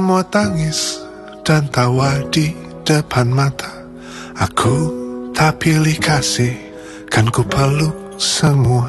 semua tangis dan tawa di depan mata. Aku tak pilih kasih, kan ku peluk semua.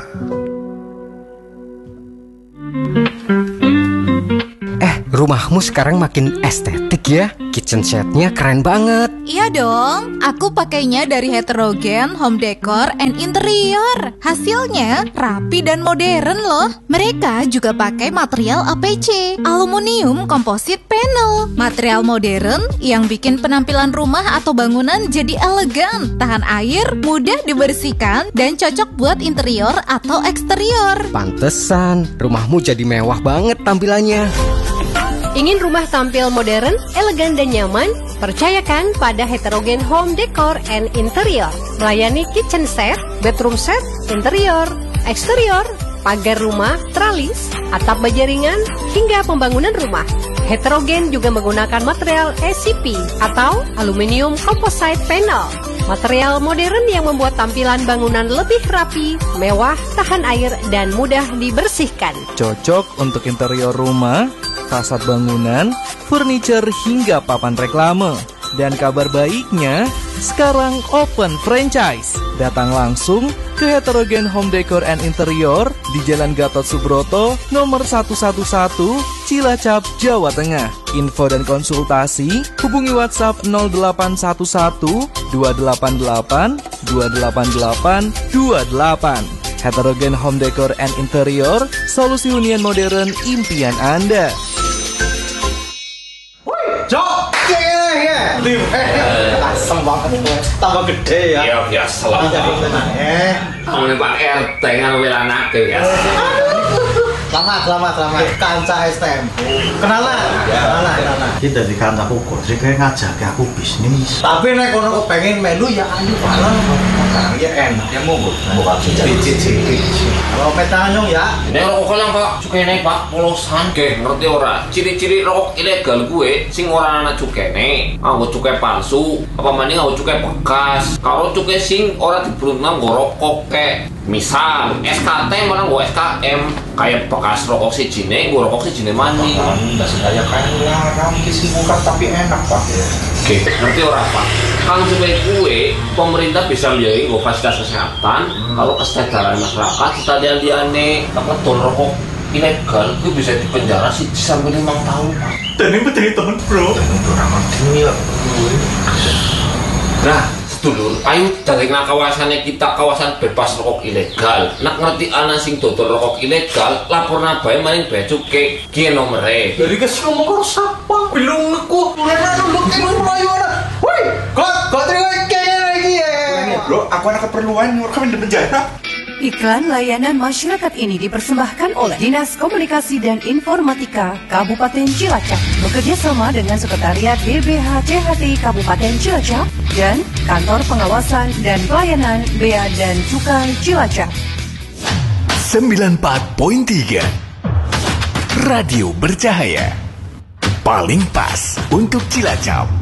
Rumahmu sekarang makin estetik ya. Kitchen setnya keren banget. Iya dong, aku pakainya dari Heterogen Home Decor and Interior. Hasilnya rapi dan modern loh. Mereka juga pakai material APC, aluminium composite panel. Material modern yang bikin penampilan rumah atau bangunan jadi elegan, tahan air, mudah dibersihkan, dan cocok buat interior atau eksterior. Pantesan rumahmu jadi mewah banget tampilannya. Ingin rumah tampil modern, elegan dan nyaman? Percayakan pada Heterogen Home Decor and Interior. Melayani kitchen set, bedroom set, interior, eksterior, pagar rumah, tralis, atap baja ringan, hingga pembangunan rumah. Heterogen juga menggunakan material SCP atau aluminium composite panel. Material modern yang membuat tampilan bangunan lebih rapi, mewah, tahan air, dan mudah dibersihkan. Cocok untuk interior rumah, fasad bangunan, furniture hingga papan reklame. Dan kabar baiknya, sekarang open franchise. Datang langsung ke Heterogen Home Decor and Interior di Jalan Gatot Subroto nomor 111 Cilacap, Jawa Tengah. Info dan konsultasi hubungi WhatsApp 0811 288 288 28. Heterogen Home Decor and Interior, solusi hunian modern impian Anda. Jok, asem banget, tambah gede ya. Iya biasa lah. Kamu Pak RT ngawe anake ya. Selamat. Kanca STM. Kenalan. Kita di kanca hukum, sih kayak ngajak aku bisnis. Tapi nek kono pengen melu ya ayo malah. Ya enak, ya monggo. Bukan cicit. Kalau metanong ya. Nek rokok lang Pak, cukene Pak polosan. Oke, ngerti ora? Ciri-ciri rokok ilegal gue sing ora ana cukene. Nggo cukai palsu, apa maning nggo cukai bekas. Kalau cukai sing ora dibrunang nggo rokok kek. Misal SKT malah nggo SKM kayak bekas rokok sijine, nggo rokok sijine maning. Enggak sedaya kayak larang kisi bukan tapi enak Pak. Oke, ngerti ora Pak? Kan supaya gue pemerintah bisa biayai nggo fasilitas kesehatan, kalau kesadaran masyarakat kita liane ngetol rokok ilegal gue bisa dipenjara sih sampai 5 tahun Pak. Dan ini betul temen bro. Nah, sedulur, ayo dari kawasannya kita kawasan bebas rokok ilegal. Nak ngerti ana sing dodol rokok ilegal, lapor nabae maring bea cukai ki nomere. Dari kes ngomong karo sapa? Belum aku. Rena nunduk mlayu ana. Woi, kok terima kayaknya lagi ya. Bro, aku ada keperluan kami di penjara. Iklan layanan masyarakat ini dipersembahkan oleh Dinas Komunikasi dan Informatika Kabupaten Cilacap bekerjasama dengan Sekretariat DBH CHTI Kabupaten Cilacap dan Kantor Pengawasan dan Pelayanan Bea dan Cukai Cilacap. 94.3 Radio Bercahaya, paling pas untuk Cilacap.